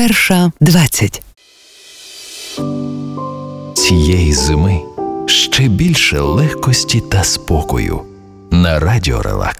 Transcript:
1:20. Цієї зими ще більше легкості та спокою на Радіо Релакс.